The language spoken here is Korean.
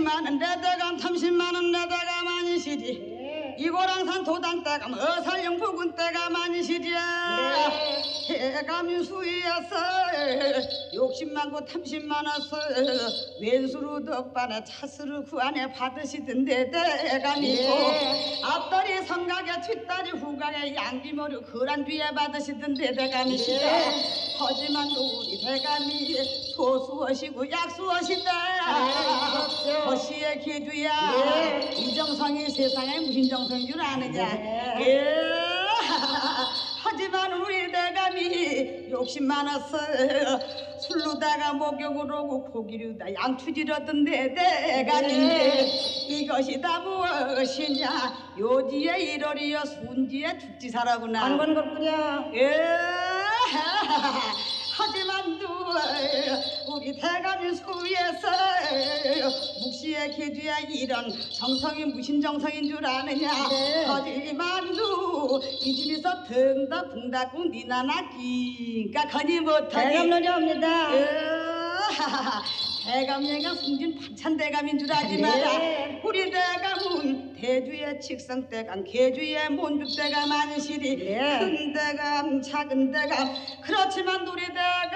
20만원 내 대감 30만원 내 대감 아니시지. 이고랑산 도당대감 어살령 부근 대감 아니시랴. 대감이 수위에서 60만고 30만원서 왼수로 덕반에 차수로 그 안에 받으시던데 대감이고 앞다리 성각에 뒷다리 후각에 양기머리 그란 뒤에 받으시던데 대감이시다. 하지만 우리 대감이 소수하시고 약수하시다. 허시의 기주야. 이정성이 세상에 무슨 정성인 줄 아느냐. 하지만 우리 대감이 욕심 많았어. 술로다가 목욕을 오고 고기류다 양투질하던데 대감인데 이것이 다 무엇이냐. 요지에 일월이여 순지에 죽지사라구나. 안 건 것뿐이야. 하지만 우리 대감이 수위에서 묵시의 기주야 이런 정성이 무슨 정성인 줄 아느냐. 하지만 이 집에서 덩다 붕다꿍 니나나기가 거니 못하니 대감 노려옵니다. 대감녀가 숨진 반찬 대감인 줄 아지 마라. 우리 대감은 대주의 칙성 대감 개주의 몬죽 대감 아니시리. 큰 대감 작은 대감 그렇지만 우리 대감